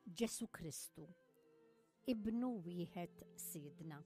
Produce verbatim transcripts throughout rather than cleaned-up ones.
Ġesu Kristu, ibnu wieħed Siedna.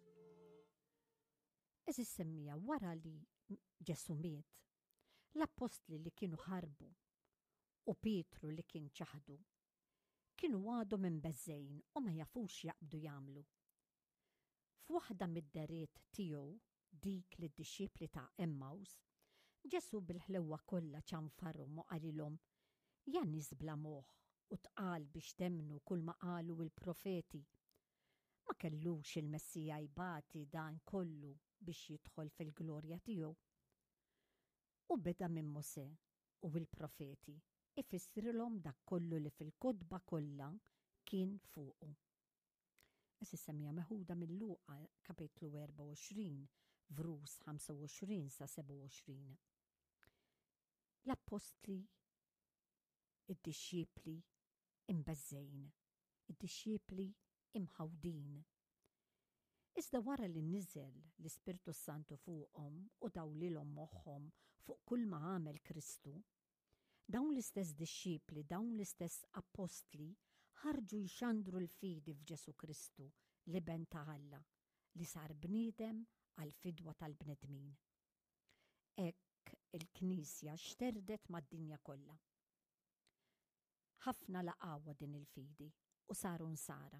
Eżis semmija wara li Ġesu miet, l-apostli li kienu ħarbu u Pietru li kien ċaħdu kienu għadhom imbeżżejn u ma jafux jaqbdu jagħmlu. F'waħda mid-deriet tiegħu, dik li d-dixxiepli ta' Emmaus, Ġesu bil-ħlewwa kollha ċanfarhom u qalilhom: "Ja nies bla moħħ u tqal biex temnu kull ma qalu l-profeti. Ma kellux il-Messija jbati dan kollu biex jidħol fil-glorja tiegħu." U beda minn Mosè u l-profeti ifissrilhom dak kollu li fil-kutba kollha kien fuqu. Issa semmija meħuda minn Luqa kapitlu erba' u għoxrin, vrus ħamsa u għoxrin sa seba' u għoxrin. L-apostli, id-dixxiepli imbeżżejn, id-dixxiepli imħawdin. Iżda wara li niżel l-Ispirtu Santu fuqhom u daw lilhom moħħhom fuq kull ma għamel Kristu, dawn l-istess dixxiepli, dawn l-istess apostli ħarġu jxandru l-fidi f'Ġesu Kristu li ben ta' Alla li sar bniedem għal fidwa tal-bnedmin. Hekk il-Knisja xterdet mad-dinja kollha. Ħafna laqgħuha din il-fidi u saru nsara.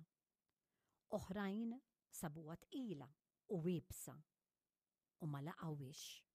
Oħrajn sabuha tqila u wiebsa u ma laqgħuhiex.